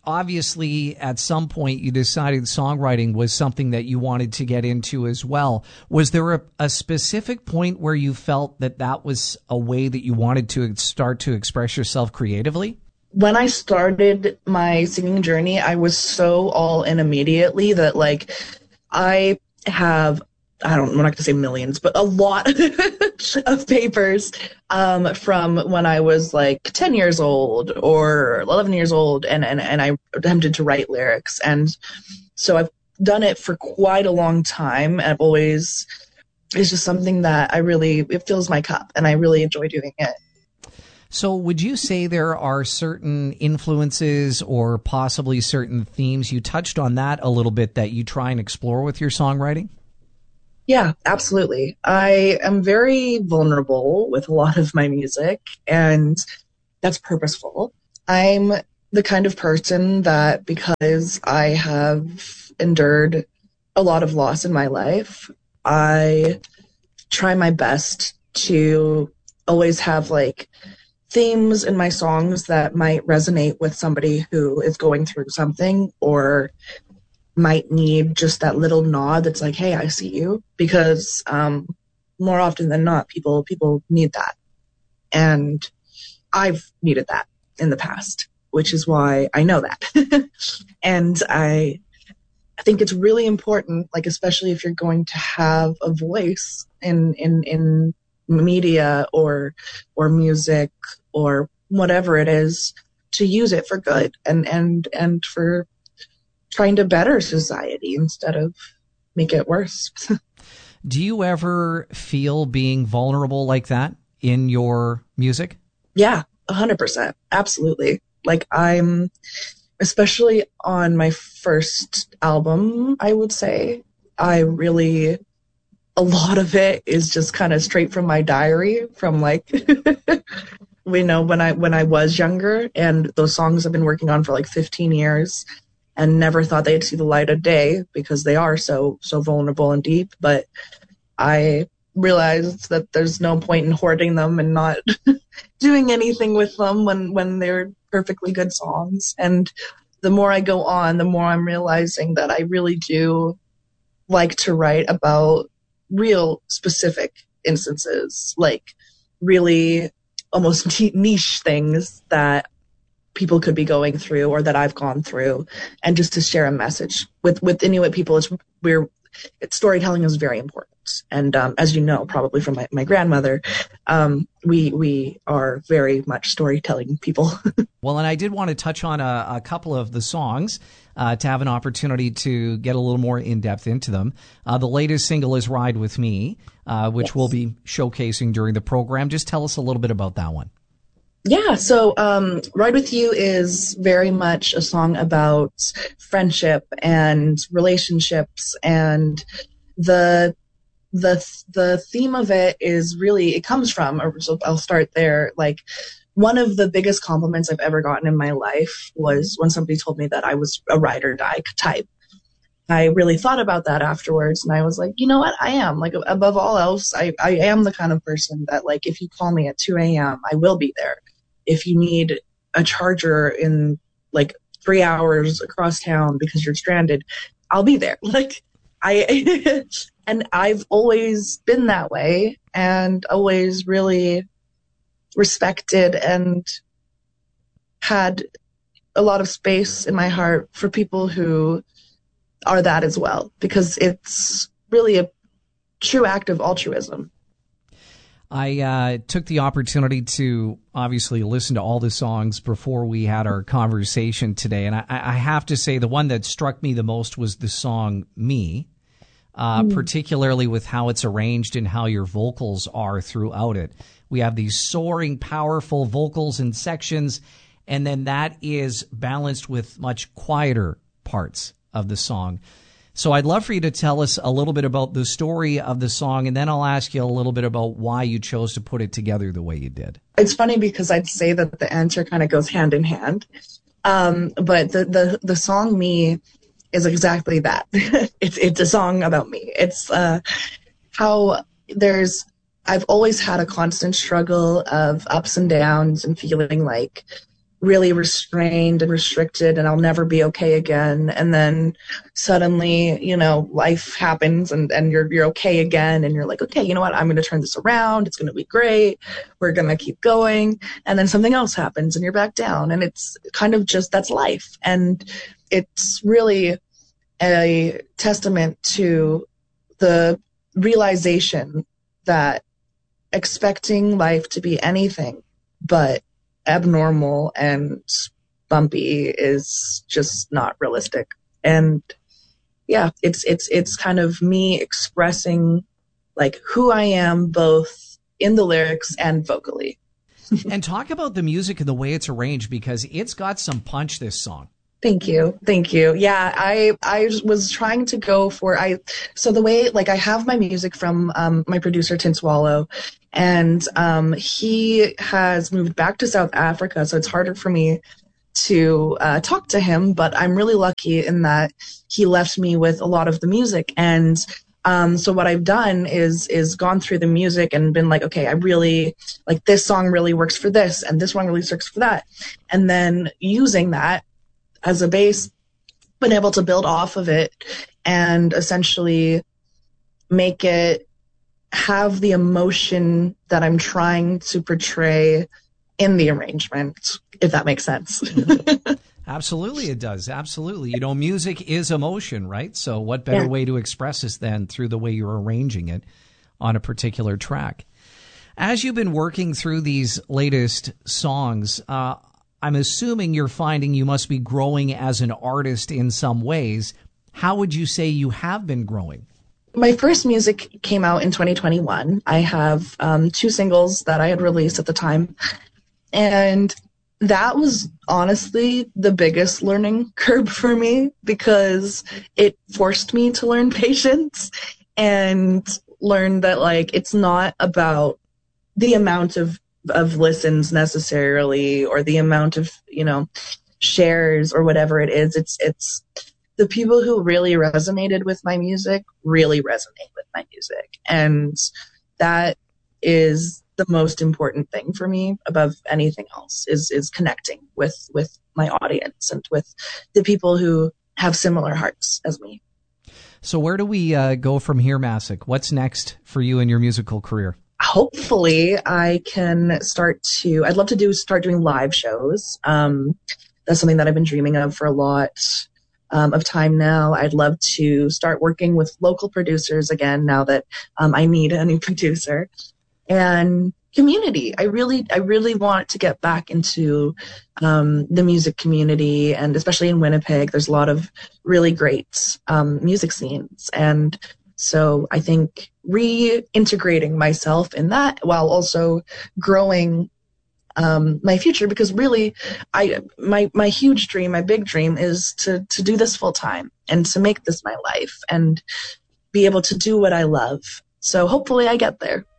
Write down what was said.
obviously at some point you decided songwriting was something that you wanted to get into as well. Was there a specific point where you felt that that was a way that you wanted to start to express yourself creatively? When I started my singing journey, I was so all in immediately that like I have, I'm not going to say millions, but a lot of papers from when I was like 10 years old or 11 years old, and I attempted to write lyrics. And so I've done it for quite a long time. It's just something that it fills my cup, and I really enjoy doing it. So would you say there are certain influences or possibly certain themes, you touched on that a little bit, that you try and explore with your songwriting? Yeah, absolutely. I am very vulnerable with a lot of my music, and that's purposeful. I'm the kind of person that, because I have endured a lot of loss in my life, I try my best to always have like themes in my songs that might resonate with somebody who is going through something or might need just that little nod that's like, hey, I see you. Because more often than not, people need that. And I've needed that in the past, which is why I know that. And I think it's really important, like, especially if you're going to have a voice in media or music or whatever it is, to use it for good and for trying to better society instead of make it worse. Do you ever feel being vulnerable like that in your music? Yeah, 100%. Absolutely. Like, especially on my first album, I would say, a lot of it is just kind of straight from my diary from like, when I was younger, and those songs I've been working on for like 15 years and never thought they'd see the light of day because they are so vulnerable and deep. But I realized that there's no point in hoarding them and not doing anything with them when they're perfectly good songs. And the more I go on, the more I'm realizing that I really do like to write about real specific instances, like really almost niche things that people could be going through or that I've gone through, and just to share a message with Inuit people. Storytelling is very important. And as you know, probably from my grandmother, we are very much storytelling people. Well, and I did want to touch on a couple of the songs to have an opportunity to get a little more in-depth into them. The latest single is Ride With Me, which Yes. we'll be showcasing during the program. Just tell us a little bit about that one. Yeah, so Ride With You is very much a song about friendship and relationships, and the theme of it is really, it comes from, so I'll start there, like, one of the biggest compliments I've ever gotten in my life was when somebody told me that I was a ride or die type. I really thought about that afterwards, and I was like, you know what, I am, like, above all else, I am the kind of person that, like, if you call me at 2 a.m., I will be there. If you need a charger in like 3 hours across town because you're stranded, I'll be there. Like, and I've always been that way, and always really respected and had a lot of space in my heart for people who are that as well, because it's really a true act of altruism. I took the opportunity to obviously listen to all the songs before we had our conversation today. And I have to say the one that struck me the most was the song Me, particularly with how it's arranged and how your vocals are throughout it. We have these soaring, powerful vocals and sections, and then that is balanced with much quieter parts of the song. So I'd love for you to tell us a little bit about the story of the song, and then I'll ask you a little bit about why you chose to put it together the way you did. It's funny because I'd say that the answer kind of goes hand in hand. But the song Me is exactly that. It's a song about me. It's how I've always had a constant struggle of ups and downs and feeling like really restrained and restricted and I'll never be okay again. And then suddenly, life happens and you're okay again. And you're like, okay, you know what? I'm going to turn this around. It's going to be great. We're going to keep going. And then something else happens and you're back down. And it's kind of just, that's life. And it's really a testament to the realization that expecting life to be anything but abnormal and bumpy is just not realistic. And yeah, it's kind of me expressing like who I am both in the lyrics and vocally. And talk about the music and the way it's arranged, because it's got some punch, this song. Thank you. Yeah, I was trying to go for so the way, like, I have my music from my producer Tin Swallow, and he has moved back to South Africa, so it's harder for me to talk to him, but I'm really lucky in that he left me with a lot of the music. And so what I've done is gone through the music and been like, okay, I really like this song really works for this, and this one really works for that. And then using that as a base, been able to build off of it and essentially make it have the emotion that I'm trying to portray in the arrangement, if that makes sense. Absolutely, it does. Absolutely. Music is emotion, right? So what better way to express this than through the way you're arranging it on a particular track? As you've been working through these latest songs, I'm assuming you're finding you must be growing as an artist in some ways. How would you say you have been growing? My first music came out in 2021. I have 2 singles that I had released at the time. And that was honestly the biggest learning curve for me, because it forced me to learn patience and learn that, like, it's not about the amount of listens necessarily, or the amount of, shares or whatever it is. It's the people who really resonated with my music really resonate with my music. And that is the most important thing for me above anything else, is connecting with my audience and with the people who have similar hearts as me. So where do we go from here, Masik? What's next for you in your musical career? Hopefully I can I'd love to start doing live shows. That's something that I've been dreaming of for a lot of time now. I'd love to start working with local producers again, now that I need a new producer. And community. I really want to get back into the music community, and especially in Winnipeg, there's a lot of really great music scenes. And so I think reintegrating myself in that while also growing my future, because really my huge dream, my big dream is to do this full time and to make this my life and be able to do what I love. So hopefully I get there.